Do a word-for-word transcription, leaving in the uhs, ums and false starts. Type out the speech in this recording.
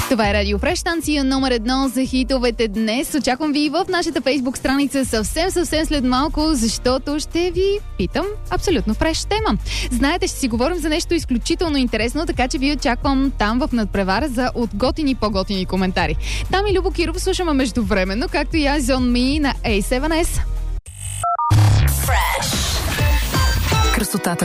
Това е Радио Фреш, станция номер едно за хитовете днес. Очаквам ви в нашата фейсбук страница съвсем, съвсем след малко, защото ще ви питам абсолютно фреш тема. Знаете, ще си говорим за нещо изключително интересно, така че ви очаквам там в надпревара за от готини по-готини коментари. Там и Любо Киров слушаме междувременно, както и аз On Me на ей седем ес. Красотата